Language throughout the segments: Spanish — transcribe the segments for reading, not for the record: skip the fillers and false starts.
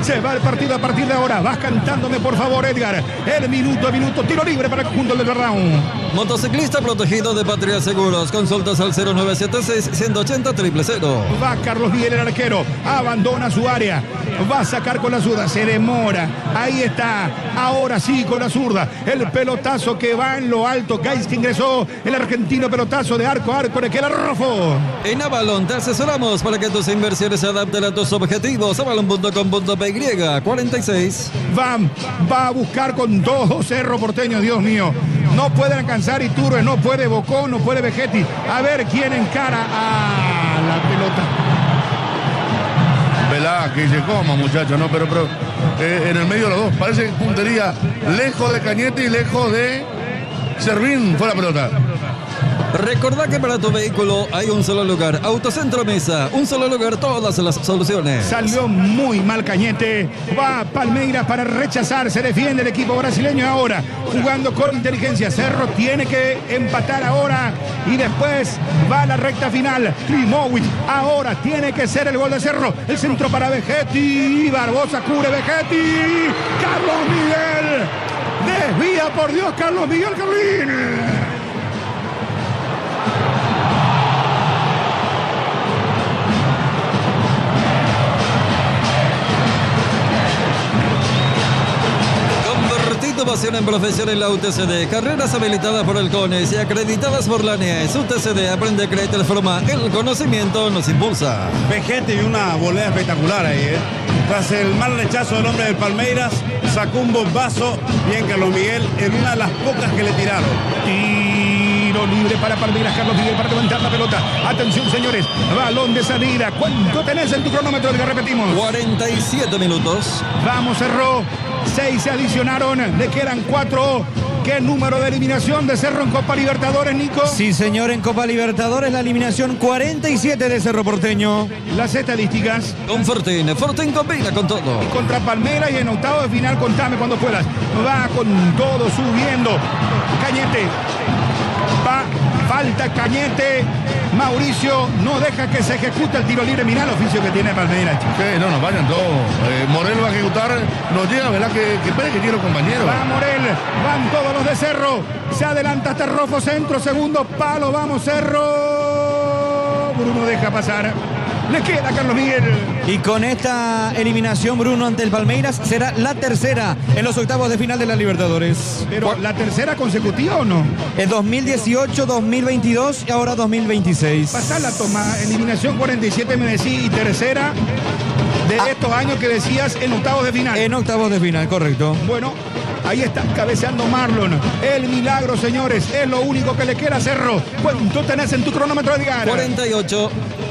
Se va el partido a partir de ahora. Vas cantándome, por favor, Edgar. El minuto a minuto. Tiro libre para el conjunto del Round. Motociclista protegido de Patria Seguros. Consultas al 0976-180-000. Va Carlos Miguel, el arquero. Abandona su área. Va a sacar con la zurda. Se demora. Ahí está. Ahora sí con la zurda. El pelotazo que va en lo alto. Gais que ingresó. El argentino pelotazo de arco a arco. Le queda Rofo. En Avalon te asesoramos para que tus inversiones se adapten a tus objetivos. Avalon.com.py 46. Va a buscar con todo Cerro Porteño. Dios mío. No puede alcanzar Iturbe, no puede Bocón, no puede Vegetti. A ver quién encara a la pelota. Que se coma, muchachos, ¿no? Pero en el medio de los dos, parece puntería lejos de Cañete y lejos de Servín. Fue la pelota. Recordá que para tu vehículo hay un solo lugar. Autocentro Mesa, un solo lugar, todas las soluciones. Salió muy mal Cañete. Va Palmeiras para rechazar. Se defiende el equipo brasileño ahora. Jugando con inteligencia. Cerro tiene que empatar ahora. Y después va a la recta final. Klimovic ahora tiene que ser el gol de Cerro. El centro para Vegetti. Barbosa cubre Vegetti. Carlos Miguel. Desvía, por Dios, Carlos Miguel Carlín. Tu pasión en profesión en la UTCD. Carreras habilitadas por el CONES y acreditadas por la ANES. UTCD, aprende, créete, forma. El conocimiento nos impulsa. Vegetti y una volea espectacular ahí, ¿eh? Tras el mal rechazo del hombre del Palmeiras, sacó un bombazo. Bien Carlos Miguel, en una de las pocas que le tiraron. Tiro libre para Palmeiras, Carlos Miguel, para levantar la pelota. Atención, señores. Balón de salida. ¿Cuánto tenés en tu cronómetro? Que repetimos. 47 minutos. Vamos, Cerro. 6 se adicionaron, le quedan 4. ¿Qué número de eliminación de Cerro en Copa Libertadores, Nico? Sí, señor, en Copa Libertadores la eliminación 47 de Cerro Porteño. Las estadísticas. Con Fortín combina con todo. Contra Palmeiras y en octavo de final, contame cuando puedas. Va con todo subiendo. Cañete. Va, falta Cañete. Mauricio no deja que se ejecute el tiro libre. Mirá el oficio que tiene Palmeiras. Sí, no, nos vayan todos. Morel va a ejecutar. Nos llega, ¿verdad? Que espere que quiero, compañero. Va Morel. Van todos los de Cerro. Se adelanta hasta Rofo, centro, segundo palo. Vamos, Cerro. Bruno deja pasar. Le queda Carlos Miguel. Y con esta eliminación, Bruno, ante el Palmeiras, será la tercera en los octavos de final de la Libertadores. ¿Pero la tercera consecutiva o no? En 2018, 2022 y ahora 2026. Pasá la toma. Eliminación 47, me decís, y tercera de estos años que decías en octavos de final. En octavos de final, correcto. Bueno, ahí está cabeceando Marlon. El milagro, señores, es lo único que le queda a Cerro. ¿Cuánto tenés en tu cronómetro, Edgar? 48.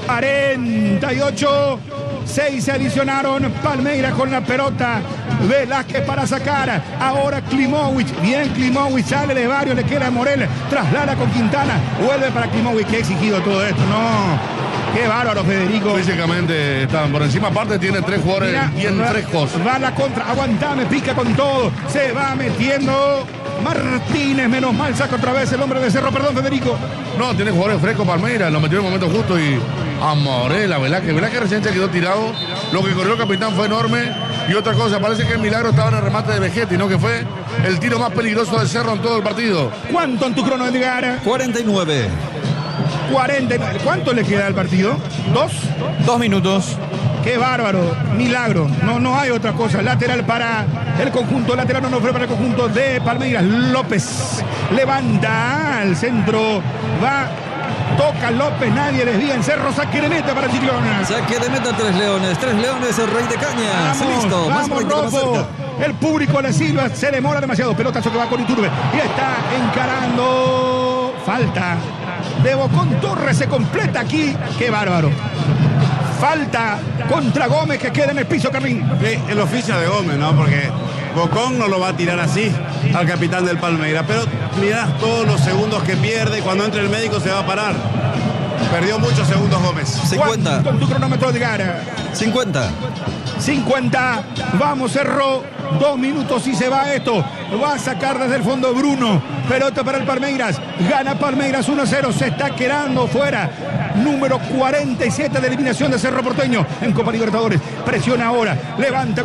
48. 6 se adicionaron. Palmeiras con la pelota. Velázquez para sacar. Ahora Klimovic. Bien, Klimovic sale de varios. Le queda a Morel. Traslada con Quintana. Vuelve para Klimovic. Que ha exigido todo esto. No. Qué bárbaro, Federico. Físicamente estaban por encima. Aparte tiene 3 jugadores bien frescos. Va a la contra. Aguantame. Pica con todo. Se va metiendo Martínez. Menos mal saca otra vez el hombre de Cerro. Perdón, Federico. No, tiene jugadores frescos Palmeiras. Lo metió en el momento justo y a Morel, a Velázquez recién se quedó tirado. Lo que corrió el capitán fue enorme. Y otra cosa, parece que el milagro estaba en el remate de Vegetti, ¿no? Que fue el tiro más peligroso de Cerro en todo el partido. ¿Cuánto en tu crono, Edgar? 49. 49. ¿Cuánto le queda al partido? 2 minutos. Qué bárbaro, milagro. No hay otra cosa. Lateral para el conjunto, lateral no fue para el conjunto de Palmeiras. López levanta al centro. Va, toca López, nadie desvía en Cerro. Saque de meta para Ciclón. Saque de meta 3 leones. 3 leones, el rey de cañas. Vamos, listo. vamos, Rofo. El público le silba, se demora demasiado. Pelotazo que va con Iturbe. Y está encarando. Falta de Bocón Torres, se completa aquí. Qué bárbaro. Falta contra Gómez que queda en el piso, Carlín. El oficio de Gómez, ¿no? Porque Bocón no lo va a tirar así al capitán del Palmeiras. Pero mirá todos los segundos que pierde. Cuando entre el médico se va a parar. Perdió muchos segundos Gómez. 50. Con tu cronómetro, Edgar. 50. 50. Vamos, Cerro. 2 minutos y se va esto. Va a sacar desde el fondo Bruno. Pelota para el Palmeiras. Gana Palmeiras 1-0. Se está quedando fuera. Número 47 de eliminación de Cerro Porteño en Copa Libertadores. Presiona ahora. Levanta.